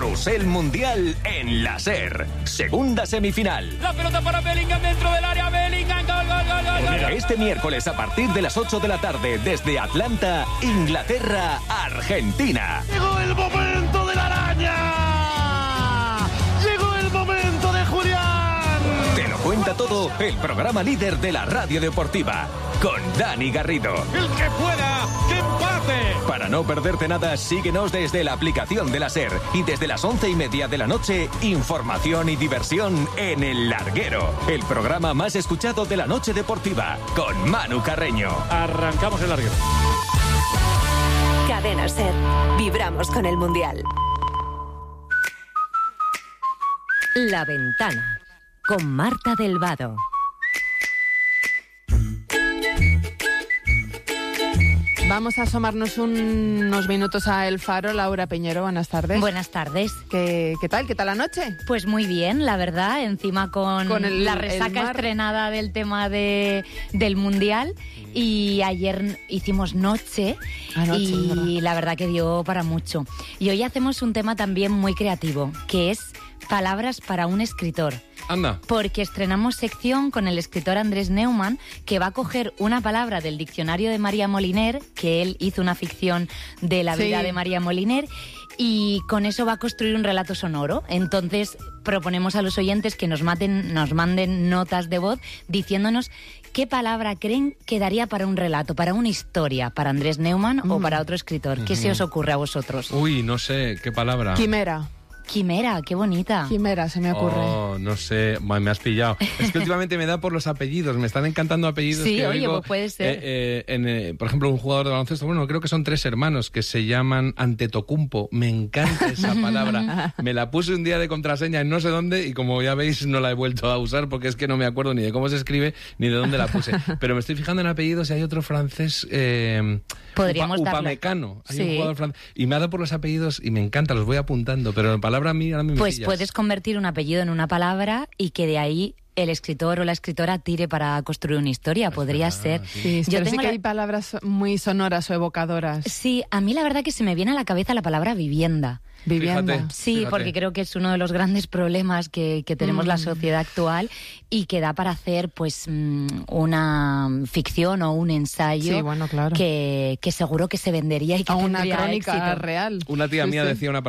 Carrusel Mundial en la SER. Segunda semifinal. La pelota para Bellingham dentro del área. Bellingham, gol. Este miércoles a partir de las 8 de la tarde desde Atlanta, Inglaterra, Argentina. Llegó el momento de la araña. Llegó el momento de Julián. Te lo cuenta todo el programa líder de la radio deportiva, con Dani Garrido. El que pueda, que empate. Para no perderte nada, síguenos desde la aplicación de la SER y desde las 11:30 de la noche, información y diversión en El Larguero, el programa más escuchado de la noche deportiva, con Manu Carreño. Arrancamos El Larguero. Cadena SER. Vibramos con el Mundial. La Ventana, con Marta del Vado. Vamos a asomarnos unos minutos a El Faro. Laura Peñero, buenas tardes. Buenas tardes. ¿Qué tal? ¿Qué tal la noche? Pues muy bien, la verdad, encima con la resaca estrenada del tema del Mundial. Y ayer hicimos noche y la verdad que dio para mucho. Y hoy hacemos un tema también muy creativo, que es palabras para un escritor. Anda. Porque estrenamos sección con el escritor Andrés Neumann, que va a coger una palabra del diccionario de María Moliner, que él hizo una ficción de la vida de María Moliner, y con eso va a construir un relato sonoro. Entonces proponemos a los oyentes que nos manden notas de voz diciéndonos qué palabra creen que daría para un relato, para una historia, para Andrés Neumann o para otro escritor. ¿Qué se os ocurre a vosotros? Uy, no sé, ¿qué palabra? Quimera, qué bonita. Quimera, se me ocurre. Oh, no sé, me has pillado. Es que últimamente me da por los apellidos, me están encantando apellidos. Sí, que oye, oigo, pues puede ser. Por ejemplo, un jugador de baloncesto, bueno, creo que son 3 hermanos que se llaman Antetokounmpo. Me encanta esa palabra. Me la puse un día de contraseña en no sé dónde y como ya veis no la he vuelto a usar porque es que no me acuerdo ni de cómo se escribe ni de dónde la puse. Pero me estoy fijando en apellidos y hay otro francés... Podríamos Upamecano. Hay un jugador francés. Y me ha dado por los apellidos y me encanta, los voy apuntando, pero la palabra a mí ahora me Pues puedes convertir un apellido en una palabra y que de ahí el escritor o la escritora tire para construir una historia. Podría ser. Sí, pero sí que hay palabras muy sonoras o evocadoras. Sí, a mí la verdad que se me viene a la cabeza la palabra vivienda. Vivienda. Sí, porque creo que es uno de los grandes problemas que tenemos la sociedad actual y que da para hacer pues una ficción o un ensayo que seguro que se vendería y que a una tendría crónica éxito. real. Una tía mía decía una